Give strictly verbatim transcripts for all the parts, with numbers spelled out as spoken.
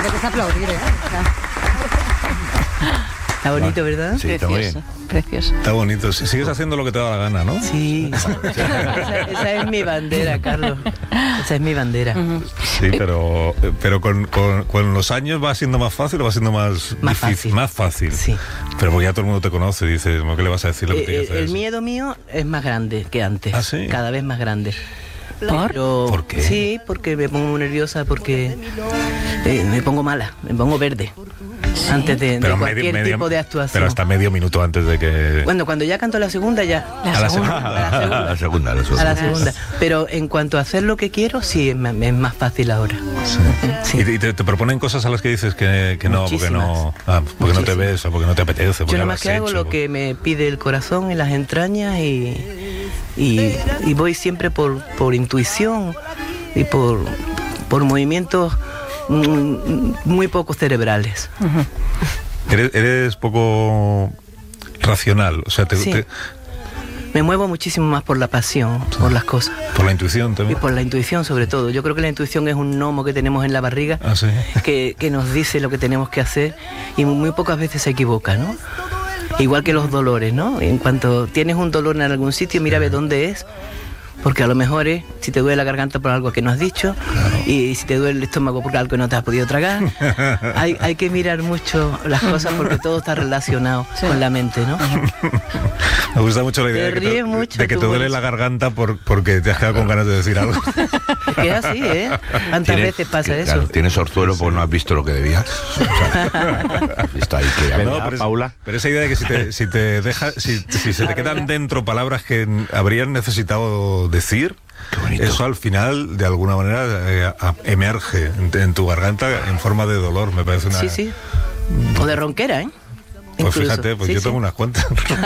apetece aplaudir, ¿eh? Está bonito, ¿verdad? Sí, está muy bien. Precioso. Está bonito. Sigues haciendo lo que te da la gana, ¿no? Sí. esa, esa es mi bandera, Carlos. Esa es mi bandera. Uh-huh. Sí, pero, pero con, con, con los años va siendo más fácil o va siendo más, más difícil. Fácil. Más fácil. Sí. Pero porque ya todo el mundo te conoce, dice, ¿qué le vas a decir lo que Eh, tienes que hacer? el miedo mío es más grande que antes. ¿Ah, sí? Cada vez más grande. ¿Por? Pero, ¿Por qué? Sí, porque me pongo nerviosa, porque eh, me pongo mala, me pongo verde. ¿Sí? Antes de, de cualquier medio, medio, tipo de actuación. Pero hasta medio minuto antes de que... Bueno, cuando ya canto la segunda, ya. La a la segunda. segunda. A la segunda. A la segunda, a la segunda. A la segunda. Pero en cuanto a hacer lo que quiero, sí, es, es más fácil ahora. Sí. Sí. ¿Y te, te proponen cosas a las que dices que, que no, porque no, ah, porque no te ves o porque no te apetece? Yo nomás que hago lo que me pide el corazón y las entrañas y, y, y voy siempre por, por intuición y por, por movimientos mm, muy pocos cerebrales. Uh-huh. Eres, eres poco racional, o sea, te, Sí. te, Me muevo muchísimo más por la pasión, por las cosas. por la intuición Y también. por la intuición sobre todo. Yo creo que la intuición es un gnomo que tenemos en la barriga Ah, sí. que, que nos dice lo que tenemos que hacer y muy pocas veces se equivoca, ¿no? Igual que los dolores, ¿no? En cuanto tienes un dolor en algún sitio, mira a ver dónde es, porque a lo mejor es si te duele la garganta por algo que no has dicho, claro. Y si te duele el estómago por algo que no te has podido tragar. hay, hay que mirar mucho las cosas porque todo está relacionado sí. con la mente, ¿no? Me gusta mucho la idea te de que te, mucho, de que te duele la garganta por, porque te has quedado con ganas de decir algo. Que es así, ¿eh? ¿Cuántas veces pasa que, eso? Claro, tienes orzuelo porque no has visto lo que debías. O sea, has visto ahí que pero, no, pero, Paula. Pero esa idea de que si te, si te deja, si, si se te quedan dentro palabras que habrían necesitado decir, eso al final de alguna manera eh, emerge en, en tu garganta en forma de dolor, me parece una... Sí, sí. O de ronquera, ¿eh? Pues Incluso. fíjate, pues sí, yo sí. tengo unas cuantas.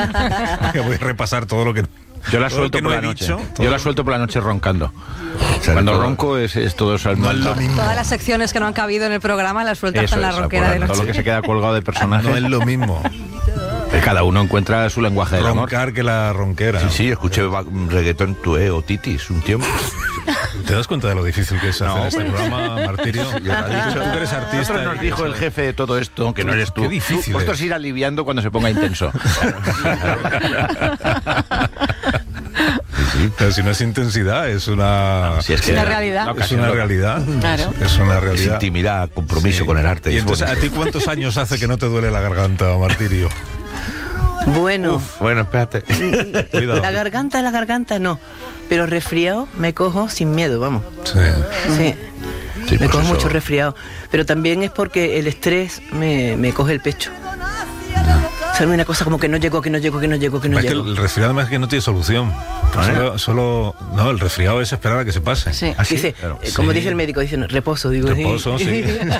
Voy a repasar todo lo que... Yo la suelto por no la noche. Dicho, yo la suelto por la noche roncando. O sea, cuando todo, ronco es, es todo eso al no es lo mismo. Todas las secciones que no han cabido en el programa las sueltas eso con la es, ronquera de noche. Todo lo que se queda colgado de personajes. No es lo mismo. Cada uno encuentra su lenguaje del amor. Roncar que la ronquera. Sí, sí, escuché reggaetón tué o titis un tiempo. ¿Te das cuenta de lo difícil que es hacer no, este programa, Martirio? Ya lo ha dicho. Tú que eres artista. Nosotros nos dijo el jefe de todo esto, que no eres tú. Qué difícil. Vosotros ir aliviando cuando se ponga intenso. Sí, pero si no es intensidad, es una... Si es que es una realidad. Es una realidad. Claro. Es una realidad. Es intimidad, compromiso sí. con el arte. Y entonces, ¿a ti cuántos años hace que no te duele la garganta, Martirio? Bueno. Uf, bueno, espérate. Cuidado. La garganta, la garganta no. Pero resfriado me cojo sin miedo, vamos. Sí. Sí. Sí, me pues cojo eso... mucho resfriado. Pero también es porque el estrés me, me coge el pecho. O sea, una cosa como que no llego, que no llego, que no llego, que no Es que llego. el resfriado además es que no tiene solución. ¿Vale? Solo, solo... No, el resfriado es esperar a que se pase. Sí. ¿Ah, sí? Dice, Claro. eh, como Sí. dice el médico, dice, no, reposo, digo. Reposo, sí.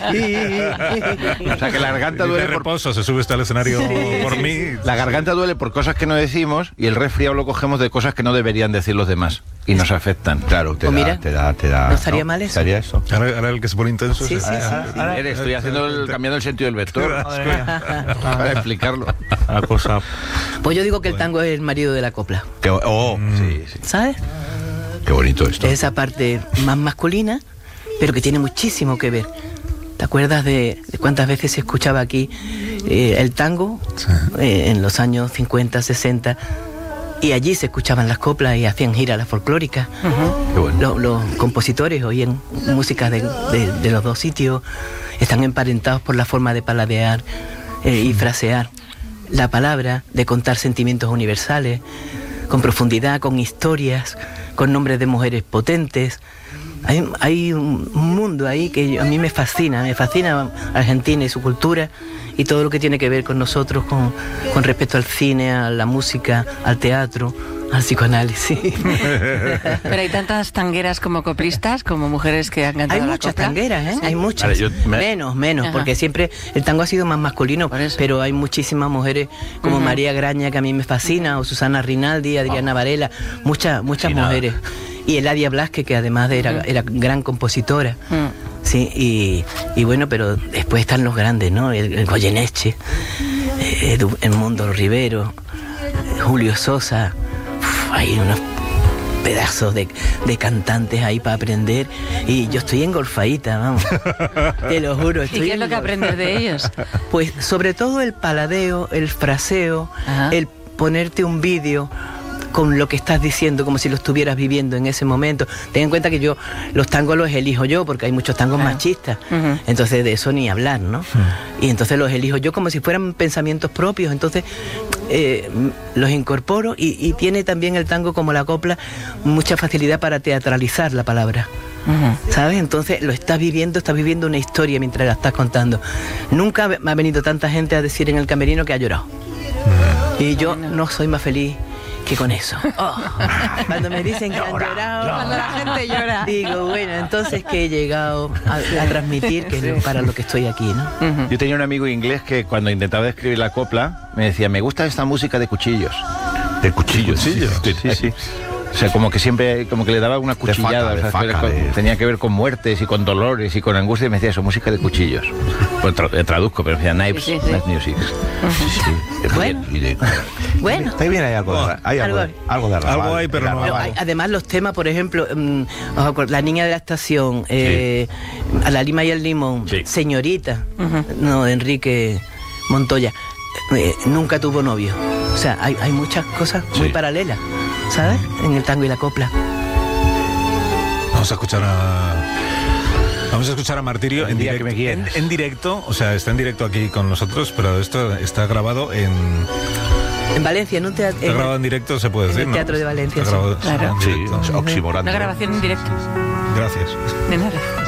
O sea, que la garganta Dice duele por... reposo, se sube usted al escenario por mí. La garganta duele por cosas que no decimos y el resfriado lo cogemos de cosas que no deberían decir los demás y nos afectan. Claro, te, Pues da, mira, te da, te da. ¿no estaría mal eso? Estaría eso. Ahora, ahora el que se pone intenso Sí, es sí, ese. sí, Ah, sí. ahora- Estoy haciendo el, cambiando el sentido del vector para explicarlo. La cosa... Pues yo digo que el tango es el marido de la copla. Que- oh, sí, sí. ¿Sabes? Qué bonito esto. Es esa parte más masculina, pero que tiene muchísimo que ver. ¿Te acuerdas de, de cuántas veces se escuchaba aquí eh, el tango? Sí. Eh, en los años cincuenta, sesenta, y allí se escuchaban las coplas y hacían giras las folclóricas. Uh-huh. Qué bueno. Los, los compositores oían música de, de, de los dos sitios, están emparentados por la forma de paladear eh, y frasear la palabra, de contar sentimientos universales, con profundidad, con historias, con nombres de mujeres potentes. Hay, hay un mundo ahí que a mí me fascina, me fascina Argentina y su cultura y todo lo que tiene que ver con nosotros, con, con respecto al cine, a la música, al teatro, al psicoanálisis. Pero hay tantas tangueras como coplistas, como mujeres que han cantado Hay la muchas copla. tangueras, ¿eh? Sí. Hay muchas. Vale, yo me- Menos, menos, Ajá. porque siempre el tango ha sido más masculino, Por eso. pero hay muchísimas mujeres como Ujú. María Graña, que a mí me fascina, o Susana Rinaldi, Adriana Varela, muchas, muchas Finada. mujeres. Y Eladia Blasque, que además de era, era gran compositora. Mm. Sí, y, y bueno, pero después están los grandes, ¿no? El, el Goyeneche, eh, Edu- Edmundo Rivero, eh, Julio Sosa. Uf, hay unos pedazos de, de cantantes ahí para aprender y yo estoy engolfadita, vamos. Te lo juro. ¿Y qué es lo que aprendes de ellos? Pues sobre todo el paladeo, el fraseo, Ajá. el ponerte un vídeo con lo que estás diciendo, como si lo estuvieras viviendo en ese momento. Ten en cuenta que yo los tangos los elijo yo, porque hay muchos tangos claro. machistas. Uh-huh. Entonces de eso ni hablar, ¿no? Uh-huh. Y entonces los elijo yo como si fueran pensamientos propios. Entonces eh, los incorporo y, y tiene también el tango, como la copla, mucha facilidad para teatralizar la palabra. Uh-huh. ¿Sabes? Entonces lo estás viviendo, estás viviendo una historia mientras la estás contando. Nunca me ha venido tanta gente a decir en el camerino que ha llorado. Uh-huh. Y yo no soy más feliz que con eso. Oh, cuando me dicen que han llorado, cuando la gente llora, digo, bueno, entonces que he llegado a, a transmitir que es para lo que estoy aquí, ¿no? Uh-huh. Yo tenía un amigo inglés que cuando intentaba escribir la copla me decía, me gusta esta música de cuchillos. ¿De cuchillos? Sí, sí, sí, sí. O sea, como que siempre, como que le daba una cuchillada, de faca, de o sea, faca, con, de... tenía que ver con muertes y con dolores y con angustia, y me decía eso, música de cuchillos. Pues tra traduzco, pero me decía knives, sí, sí, sí. knife music. Sí, sí. Bueno. De... bueno. Está bien, hay algo de, hay algo, algo, algo de arrabal, algo hay, pero no, no hay. Además los temas, por ejemplo, um, La niña de la estación, eh, sí. A la lima y el limón, sí. Señorita, uh-huh. no, Enrique Montoya, eh, nunca tuvo novio. O sea, hay, hay muchas cosas muy sí. paralelas, ¿sabes? En el tango y la copla. Vamos a escuchar a... Vamos a escuchar a Martirio en directo, en, en directo, o sea, está en directo aquí con nosotros, pero esto está grabado en... En Valencia, en un teatro... Está grabado en directo, se puede decir, en el Teatro ¿no? de Valencia, está grabado, sí. Claro. Sí, oximorante. Una grabación en directo. Gracias. De nada.